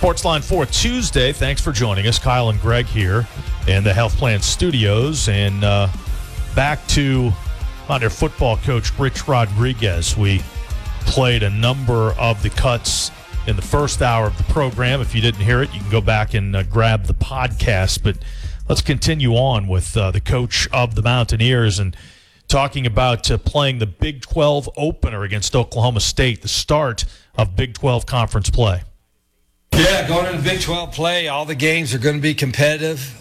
Sportsline for Tuesday. Thanks for joining us. Kyle and Greg here in the Health Plan Studios. And back to under football coach Rich Rodriguez. We played a number of the cuts in the first hour of the program. If you didn't hear it, you can go back and grab the podcast. But let's continue on with the coach of the Mountaineers and talking about playing the Big 12 opener against Oklahoma State, the start of Big 12 conference play. Yeah, going into Big 12 play, all the games are going to be competitive.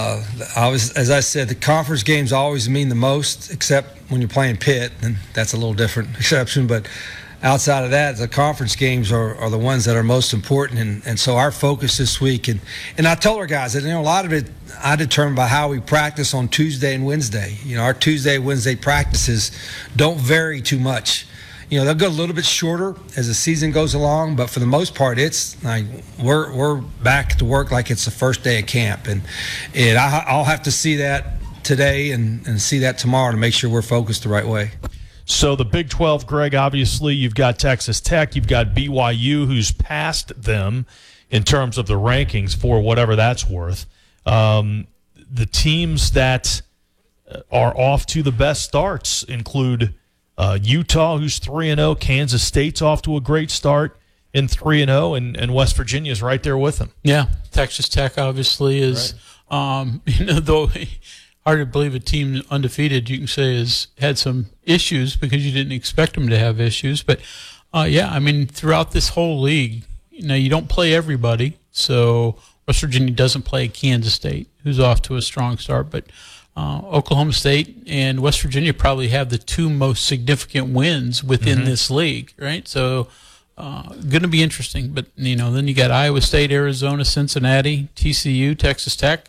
As I said, the conference games always mean the most, except when you're playing Pitt, and that's a little different exception. But outside of that, the conference games are the ones that are most important. And so our focus this week, and I told our guys that, a lot of it I determine by how we practice on Tuesday and Wednesday. Our Tuesday, Wednesday practices don't vary too much. They'll go a little bit shorter as the season goes along, but for the most part, it's like we're back to work like it's the first day of camp, and I'll have to see that today and see that tomorrow to make sure we're focused the right way. So the Big 12, Greg, obviously you've got Texas Tech, you've got BYU, who's passed them in terms of the rankings for whatever that's worth. The teams that are off to the best starts include Utah, who's 3-0. Kansas State's off to a great start in 3-0, and West Virginia's right there with them. Yeah, Texas Tech obviously is, right. Though hard to believe a team undefeated, you can say, has had some issues because you didn't expect them to have issues. But, throughout this whole league, you don't play everybody. So West Virginia doesn't play Kansas State, who's off to a strong start. But Oklahoma State and West Virginia probably have the two most significant wins within this league, right? So going to be interesting. But, then you got Iowa State, Arizona, Cincinnati, TCU, Texas Tech.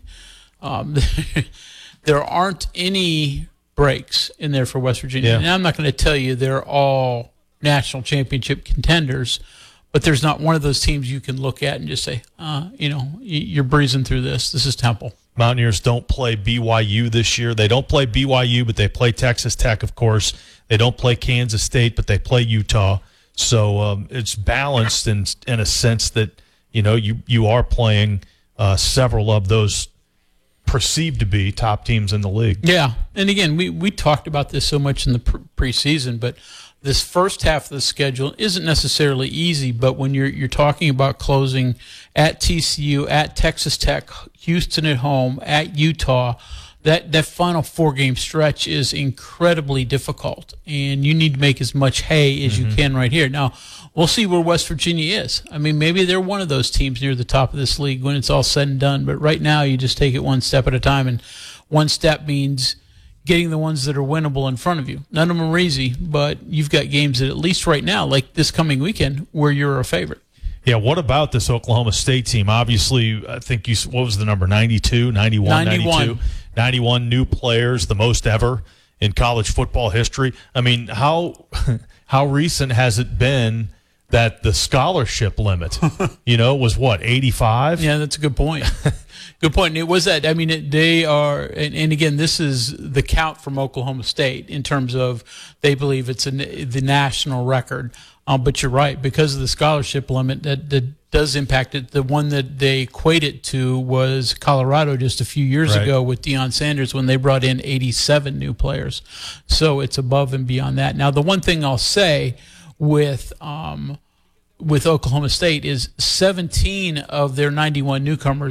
There aren't any breaks in there for West Virginia. Yeah. And I'm not going to tell you they're all national championship contenders, but there's not one of those teams you can look at and just say, you're breezing through this. This is Temple. Mountaineers don't play BYU this year. They don't play BYU, but they play Texas Tech, of course. They don't play Kansas State, but they play Utah. So it's balanced in a sense that, you are playing several of those perceived to be top teams in the league. Yeah, and again, we talked about this so much in the preseason, but this first half of the schedule isn't necessarily easy, but when you're talking about closing at TCU, at Texas Tech, Houston at home, at Utah, that final 4-game stretch is incredibly difficult, and you need to make as much hay as you can right here. Now, we'll see where West Virginia is. Maybe they're one of those teams near the top of this league when it's all said and done, but right now you just take it one step at a time, and one step means getting the ones that are winnable in front of you. None of them are easy, but you've got games that at least right now, like this coming weekend, where you're a favorite. Yeah, what about this Oklahoma State team? Obviously, I think what was the number, 92, 91, 92? 91 new players, the most ever in college football history. How recent has it been that the scholarship limit, was what, 85? Yeah, that's a good point. Good point. And it was that. They are, and again, this is the count from Oklahoma State in terms of they believe it's the national record. But you're right, because of the scholarship limit, that does impact it. The one that they equate it to was Colorado just a few years ago with Deion Sanders when they brought in 87 new players. So it's above and beyond that. Now, the one thing I'll say with Oklahoma State is 17 of their 91 newcomers